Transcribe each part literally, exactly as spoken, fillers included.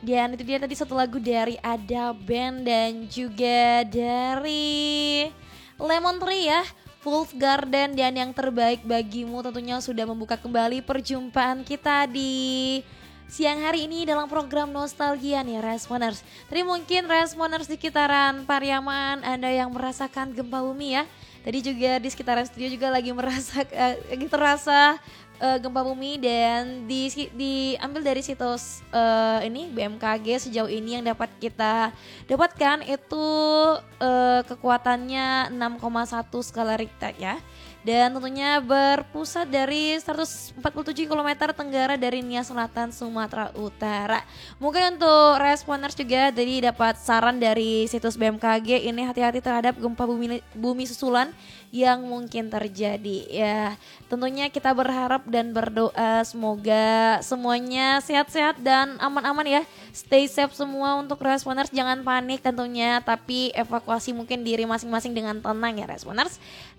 Dan itu dia tadi satu lagu dari Ada Band dan juga dari Lemon Tree ya, Wolf Garden. Dan yang terbaik bagimu tentunya sudah membuka kembali perjumpaan kita di siang hari ini dalam program Nostalgia nih Responers. Tadi mungkin Responers di sekitaran Pariaman Anda yang merasakan gempa bumi ya. Tadi juga di sekitaran studio juga lagi merasa uh, lagi terasa uh, gempa bumi. Dan di diambil dari situs uh, ini B M K G sejauh ini yang dapat kita dapatkan itu uh, kekuatannya enam koma satu skala Richter ya. Dan tentunya berpusat dari seratus empat puluh tujuh kilometer tenggara dari Nia Selatan, Sumatera Utara. Mungkin untuk Responers juga tadi dapat saran dari situs B M K G, ini hati-hati terhadap gempa bumi, bumi susulan yang mungkin terjadi ya. Tentunya kita berharap dan berdoa semoga semuanya sehat-sehat dan aman-aman ya. Stay safe semua untuk Responers, jangan panik tentunya, tapi evakuasi mungkin diri masing-masing dengan tenang ya Responers.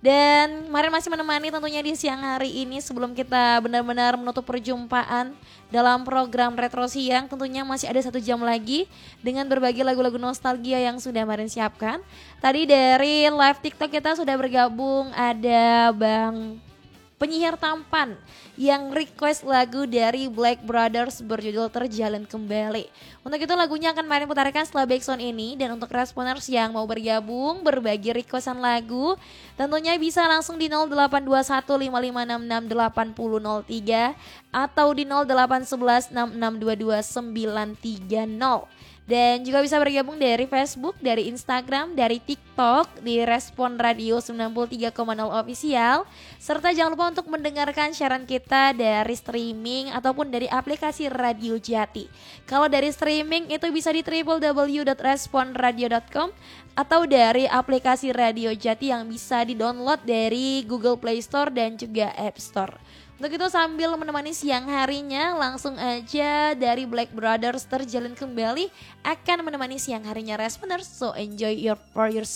Dan kemarin masih menemani tentunya di siang hari ini sebelum kita benar-benar menutup perjumpaan dalam program Retro Siang. Tentunya masih ada satu jam lagi dengan berbagai lagu-lagu nostalgia yang sudah kemarin siapkan. Tadi dari live TikTok kita sudah bergabung ada Bang Penyihir Tampan yang request lagu dari Black Brothers berjudul Terjalin Kembali. Untuk itu lagunya akan kemarin putarkan setelah backsound ini. Dan untuk Responers yang mau bergabung berbagi requestan lagu, tentunya bisa langsung di nol delapan dua satu lima lima enam enam delapan nol nol tiga atau di nol delapan satu satu enam enam dua dua sembilan tiga nol. Dan juga bisa bergabung dari Facebook, dari Instagram, dari TikTok di Respon Radio sembilan puluh tiga koma nol Official. Serta jangan lupa untuk mendengarkan siaran kita dari streaming ataupun dari aplikasi Radio Jati. Kalau dari streaming itu bisa di w w w dot respon radio dot com atau dari aplikasi Radio Jati yang bisa di-download dari Google Play Store dan juga App Store. Untuk itu sambil menemani siang harinya, langsung aja dari Black Brothers Terjalin Kembali akan menemani siang harinya Responers. So enjoy your for your